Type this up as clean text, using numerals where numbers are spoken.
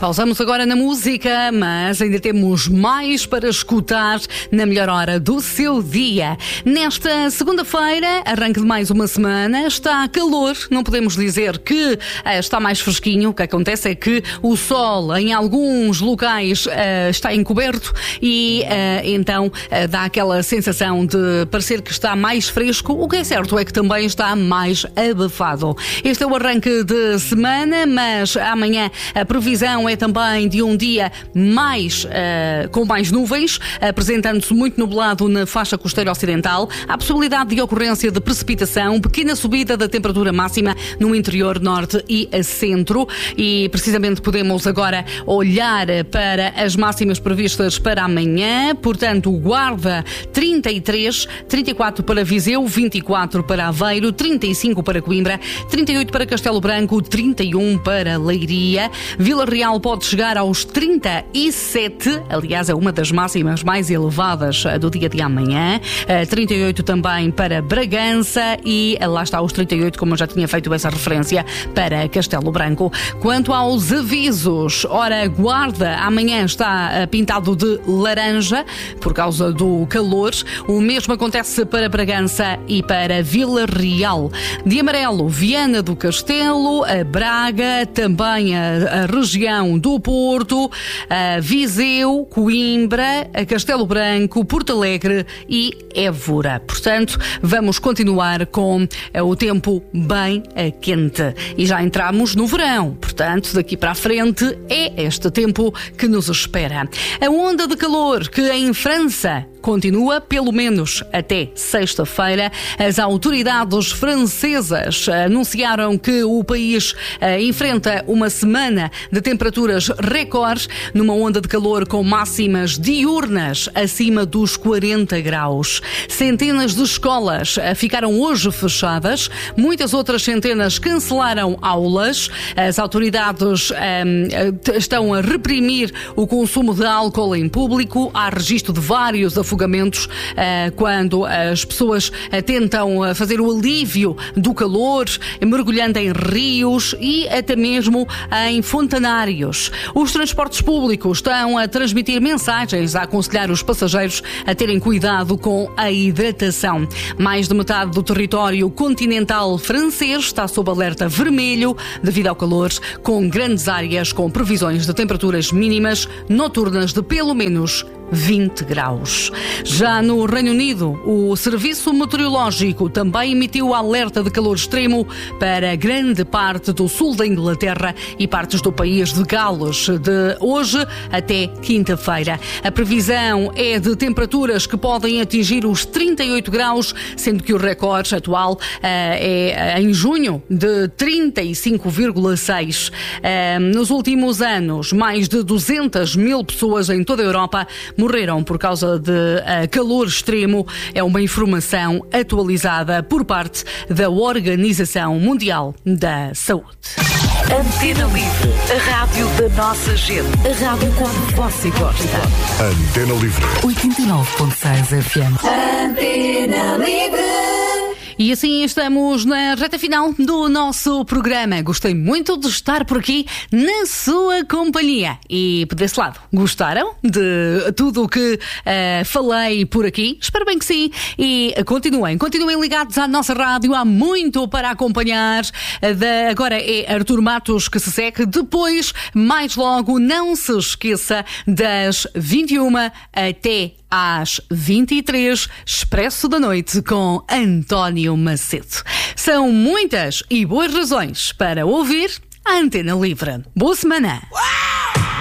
Pausamos agora na música, mas ainda temos mais para escutar na melhor hora do seu dia. Nesta segunda-feira, arranque de mais uma semana, está calor, não podemos dizer que está mais fresquinho. O que acontece é que o sol em alguns locais está encoberto e então dá aquela sensação de parecer que está mais fresco. O que é certo é que também está mais abafado. Este é o arranque de semana, mas amanhã a previsão é também de um dia mais com mais nuvens, apresentando-se muito nublado na faixa costeira ocidental. Há possibilidade de ocorrência de precipitação, pequena subida da temperatura máxima no interior norte e centro. E precisamente podemos agora olhar para as máximas previstas para amanhã. Portanto, Guarda 33, 34 para Viseu, 24 para Aveiro, 35 para Coimbra, 38 para Castelo Branco, 31 para Leiria. Vila Real pode chegar aos 37, aliás é uma das máximas mais elevadas do dia de amanhã. 38 também para Bragança e lá está os 38, como eu já tinha feito essa referência, para Castelo Branco. Quanto aos avisos, ora, Guarda amanhã está pintado de laranja por causa do calor. O mesmo acontece para Bragança e para Vila Real. De amarelo, Viana do Castelo, a Braga, também a região do Porto, a Viseu, Coimbra, a Castelo Branco, Porto Alegre e Évora. Portanto, vamos continuar com o tempo bem quente. E já entramos no verão. Portanto, daqui para a frente é este tempo que nos espera. A onda de calor que em França continua pelo menos até sexta-feira. As autoridades francesas anunciaram que o país enfrenta uma semana de temperaturas recordes, numa onda de calor com máximas diurnas acima dos 40 graus. Centenas de escolas ficaram hoje fechadas, muitas outras centenas cancelaram aulas. As autoridades estão a reprimir o consumo de álcool em público. Há registro de vários afogamentos quando as pessoas tentam fazer o alívio do calor, mergulhando em rios e até mesmo em fontanários. Os transportes públicos estão a transmitir mensagens a aconselhar os passageiros a terem cuidado com a hidratação. Mais de metade do território continental francês está sob alerta vermelho devido ao calor, com grandes áreas com previsões de temperaturas mínimas noturnas de pelo menos 20 graus. Já no Reino Unido, o Serviço Meteorológico também emitiu alerta de calor extremo para grande parte do sul da Inglaterra e partes do país de Gales, de hoje até quinta-feira. A previsão é de temperaturas que podem atingir os 38 graus, sendo que o recorde atual é em junho de 35,6. Nos últimos anos, mais de 200 mil pessoas em toda a Europa morreram por causa de calor extremo. É uma informação atualizada por parte da Organização Mundial da Saúde. Antena Livre, a rádio da nossa gente. A rádio como você gosta. Antena Livre 89.6 FM. Antena Livre. E assim estamos na reta final do nosso programa. Gostei muito de estar por aqui na sua companhia. E desse lado, gostaram de tudo o que falei por aqui? Espero bem que sim. E continuem ligados à nossa rádio. Há muito para acompanhar. Agora é Artur Matos que se segue. Depois, mais logo, não se esqueça, das 21 até às 23, Expresso da Noite com António Macedo. São muitas e boas razões para ouvir a Antena Livre. Boa semana!